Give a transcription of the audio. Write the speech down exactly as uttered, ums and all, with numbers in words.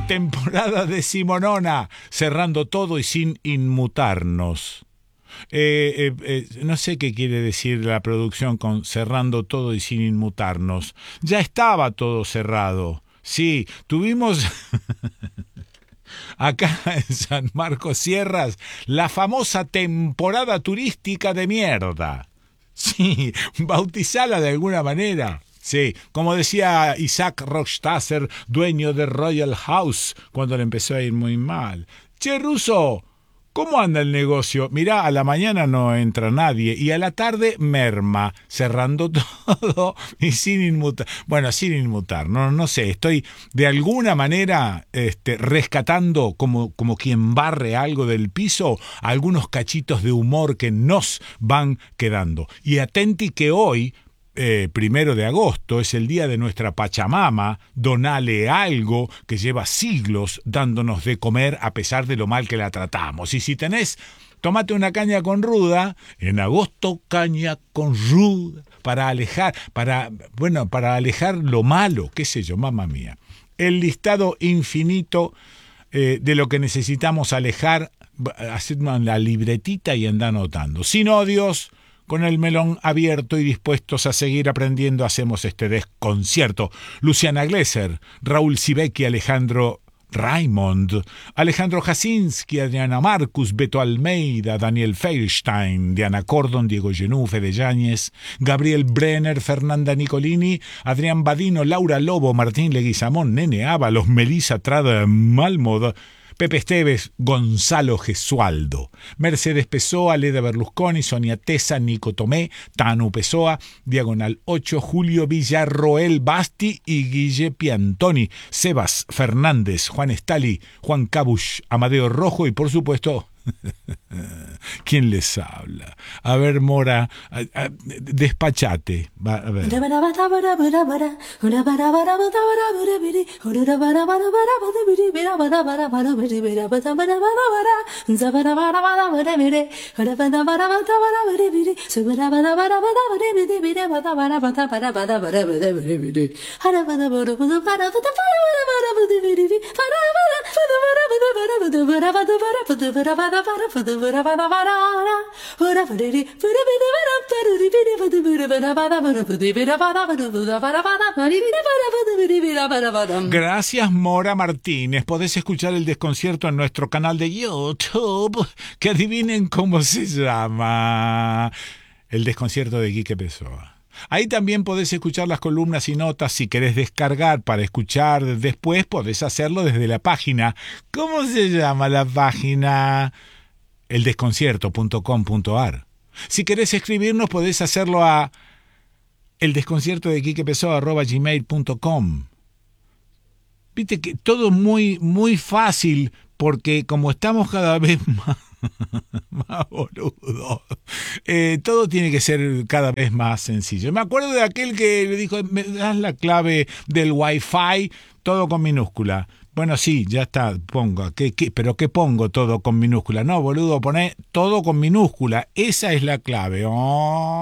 Temporada decimonona, cerrando todo y sin inmutarnos. Eh, eh, eh, no sé qué quiere decir la producción con cerrando todo y sin inmutarnos. Ya estaba todo cerrado. Sí, tuvimos acá en San Marcos Sierras la famosa temporada turística de mierda. Sí, bautizala de alguna manera. Sí, como decía Isaac Rochstasser, dueño de Royal House, cuando le empezó a ir muy mal. Che, Russo, ¿cómo anda el negocio? Mirá, a la mañana no entra nadie y a la tarde merma, cerrando todo y sin inmutar. Bueno, sin inmutar, no, no sé, estoy de alguna manera este, rescatando como, como quien barre algo del piso, algunos cachitos de humor que nos van quedando. Y atenti que hoy... Eh, primero de agosto es el día de nuestra Pachamama, donale algo que lleva siglos dándonos de comer a pesar de lo mal que la tratamos. Y si tenés, tomate una caña con ruda, en agosto caña con ruda, para alejar, para, bueno, para alejar lo malo, qué sé yo, mamá mía. El listado infinito eh, de lo que necesitamos alejar, haced la libretita y anda anotando. Sin odios, con el melón abierto y dispuestos a seguir aprendiendo, hacemos este desconcierto. Luciana Glesser, Raúl Sibeki, Alejandro Raymond, Alejandro Jasinski, Adriana Marcus, Beto Almeida, Daniel Feilstein, Diana Cordon, Diego Genú, Fede Yáñez, Gabriel Brenner, Fernanda Nicolini, Adrián Badino, Laura Lobo, Martín Leguizamón, Nene Ábalos, Melissa Trada Malmod, Pepe Esteves, Gonzalo Gesualdo, Mercedes Pessoa, Leda Berlusconi, Sonia Tesa, Nico Tomé, Tanu Pessoa, Diagonal ocho, Julio Villarroel Basti y Guille Piantoni, Sebas Fernández, Juan Estali, Juan Cabush, Amadeo Rojo y por supuesto... ¿Quién les habla? A ver, Mora, a, a, despachate. Va, a ver. Gracias, Mora Martínez. Podés escuchar el desconcierto en nuestro canal de YouTube, que adivinen cómo se llama. El desconcierto de Quique Pessoa. Ahí también podés escuchar las columnas y notas. Si querés descargar para escuchar después, podés hacerlo desde la página. ¿Cómo se llama la página? el desconcierto punto com punto a r. Si querés escribirnos, podés hacerlo a eldesconcierto de quique pessoa arroba gmail punto com. Viste que todo muy, muy fácil, porque como estamos cada vez más, más boludos, eh, todo tiene que ser cada vez más sencillo. Me acuerdo de aquel que le dijo, me das la clave del Wi-Fi, todo con minúscula. Bueno, sí, ya está, pongo. ¿Qué, qué, ¿Pero qué pongo todo con minúscula? No, boludo, poné todo con minúscula. Esa es la clave. Oh.